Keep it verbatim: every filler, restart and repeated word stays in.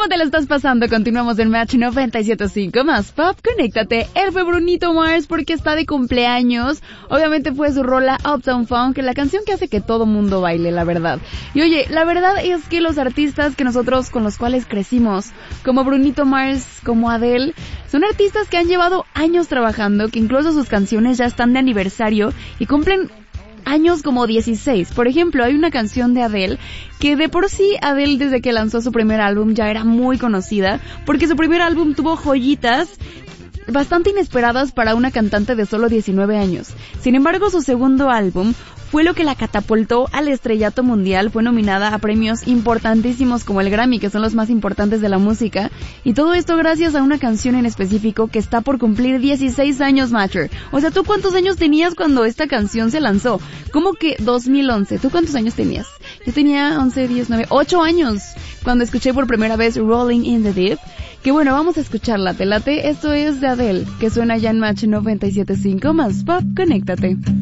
¿Cómo te lo estás pasando? Continuamos en Match noventa y siete punto cinco más Pop. Conéctate. Él fue Brunito Mars porque está de cumpleaños. Obviamente fue su rola Uptown Funk, la canción que hace que todo mundo baile, la verdad. Y oye, la verdad es que los artistas que nosotros con los cuales crecimos, como Brunito Mars, como Adele, son artistas que han llevado años trabajando, que incluso sus canciones ya están de aniversario y cumplen años como dieciséis. Por ejemplo, hay una canción de Adele que de por sí Adele desde que lanzó su primer álbum ya era muy conocida, porque su primer álbum tuvo joyitas bastante inesperadas para una cantante de solo diecinueve años. Sin embargo, su segundo álbum fue lo que la catapultó al estrellato mundial. Fue nominada a premios importantísimos como el Grammy, que son los más importantes de la música, y todo esto gracias a una canción en específico que está por cumplir dieciséis años, Matcher. O sea, ¿tú cuántos años tenías cuando esta canción se lanzó? ¿Cómo que dos mil once? ¿Tú cuántos años tenías? Yo tenía once, diez, nueve, ocho años cuando escuché por primera vez Rolling in the Deep. Que bueno, vamos a escucharla, te late. Esto es de Adele, que suena ya en Match noventa y siete punto cinco más Pop. Conéctate.